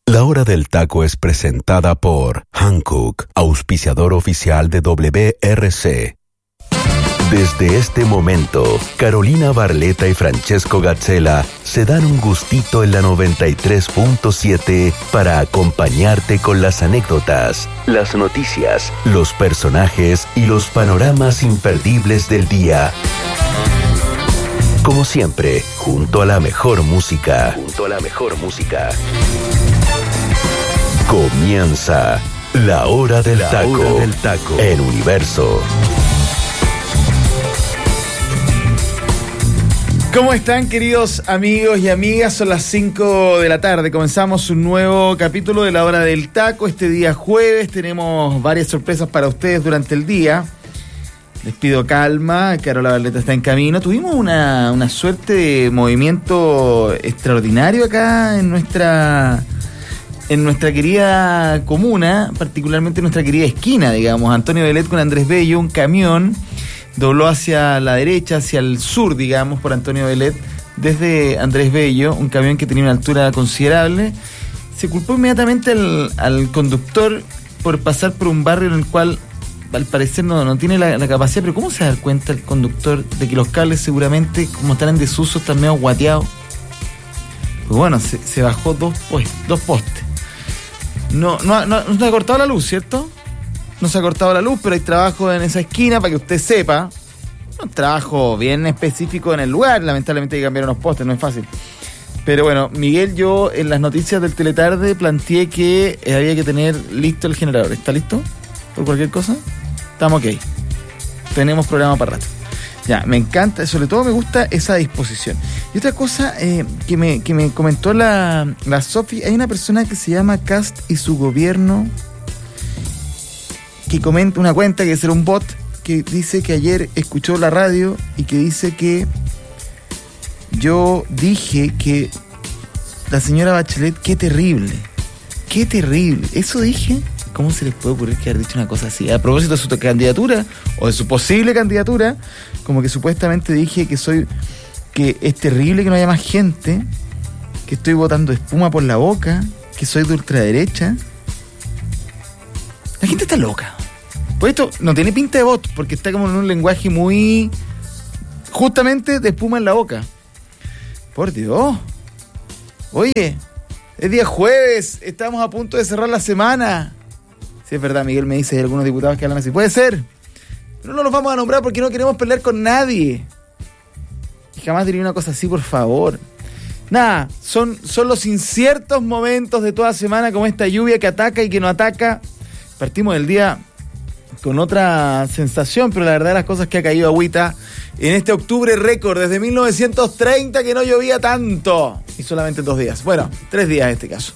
La Hora del Taco es presentada por Hankook, auspiciador oficial de WRC. Desde este momento, Carolina Barleta y Francesco Gazzella se dan un gustito en la 93.7 para acompañarte con las anécdotas, las noticias, los personajes y los panoramas imperdibles del día. Como siempre, junto a la mejor música. Comienza La Hora del Taco en Universo. ¿Cómo están, queridos amigos y amigas? Son las 5 de la tarde. Comenzamos un nuevo capítulo de La Hora del Taco. Este día jueves tenemos varias sorpresas para ustedes durante el día. Les pido calma, Carola Barleta está en camino. Tuvimos una suerte de movimiento extraordinario acá en nuestra querida comuna, particularmente en nuestra querida esquina, digamos. Antonio Bellet con Andrés Bello, un camión dobló hacia la derecha, hacia el sur, digamos, por Antonio Bellet, desde Andrés Bello, un camión que tenía una altura considerable. Se culpó inmediatamente al conductor por pasar por un barrio en el cual al parecer no tiene la capacidad, pero ¿cómo se da cuenta el conductor de que los cables seguramente, como están en desuso, están medio guateados? Pues bueno, se bajó dos postes. No se ha cortado la luz, ¿cierto? No se ha cortado la luz, pero hay trabajo en esa esquina para que usted sepa. Un trabajo bien específico en el lugar. Lamentablemente hay que cambiar unos postes, no es fácil. Pero bueno, Miguel, yo en las noticias del Teletarde planteé que había que tener listo el generador. ¿Está listo? ¿Por cualquier cosa? Estamos ok. Tenemos programa para rato. Ya, me encanta, sobre todo me gusta esa disposición. Y otra cosa que me comentó la Sofi, hay una persona que se llama Cast y su gobierno, que comenta una cuenta que será un bot, que dice que ayer escuchó la radio y que dice que yo dije que la señora Bachelet, qué terrible, eso dije. ¿Cómo se les puede ocurrir que haber dicho una cosa así? A propósito de su candidatura o de su posible candidatura, como que supuestamente dije que es terrible que no haya más gente, que estoy botando espuma por la boca, que soy de ultraderecha. La gente está loca. Pues esto no tiene pinta de bot, porque está como en un lenguaje muy, justamente, de espuma en la boca. Por Dios. Oye, es día jueves, estamos a punto de cerrar la semana. Sí, es verdad, Miguel me dice, hay algunos diputados que hablan así. Puede ser, pero no los vamos a nombrar porque no queremos pelear con nadie. Y jamás diría una cosa así, por favor. Nada, son los inciertos momentos de toda semana, como esta lluvia que ataca y que no ataca. Partimos del día con otra sensación, pero la verdad de las cosas que ha caído agüita en este octubre récord, desde 1930 que no llovía tanto. Y solamente 2 días. Bueno, 3 días en este caso.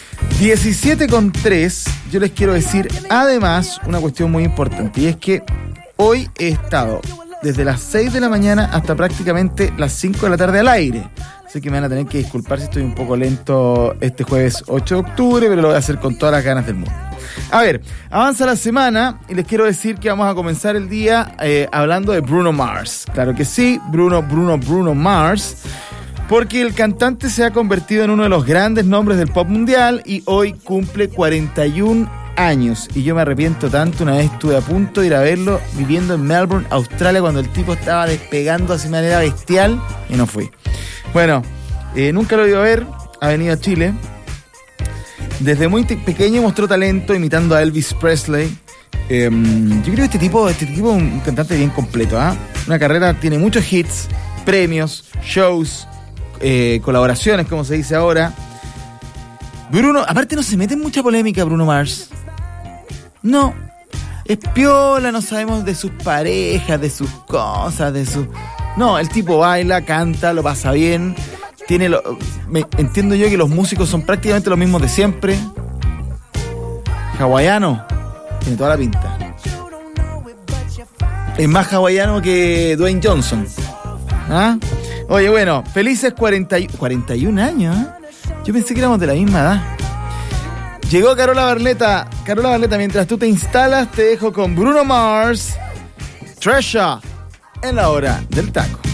17:03, yo les quiero decir además una cuestión muy importante, y es que hoy he estado desde las 6 de la mañana hasta prácticamente las 5 de la tarde al aire, así que me van a tener que disculpar si estoy un poco lento este jueves 8 de octubre, pero lo voy a hacer con todas las ganas del mundo. A ver, avanza la semana y les quiero decir que vamos a comenzar el día hablando de Bruno Mars. Claro que sí, Bruno Mars, porque el cantante se ha convertido en uno de los grandes nombres del pop mundial y hoy cumple 41 años. Y yo me arrepiento tanto, una vez estuve a punto de ir a verlo viviendo en Melbourne, Australia, cuando el tipo estaba despegando así de manera bestial y no fui. Bueno, nunca lo he ido a ver, ha venido a Chile. Desde muy pequeño mostró talento imitando a Elvis Presley. Yo creo que este tipo es un cantante bien completo, ¿eh? Una carrera, tiene muchos hits, premios, shows, colaboraciones, como se dice ahora. Bruno, aparte no se mete en mucha polémica Bruno Mars. No, es piola, no sabemos de sus parejas, de sus cosas, No, el tipo baila, canta, lo pasa bien. Entiendo yo que los músicos son prácticamente los mismos de siempre. Hawaiano, tiene toda la pinta. Es más hawaiano que Dwayne Johnson. ¿Ah? Oye, bueno, felices 41 años, ¿eh? Yo pensé que éramos de la misma edad. Llegó Carola Barleta. Carola Barleta, mientras tú te instalas, te dejo con Bruno Mars, Treasure, en la hora del taco.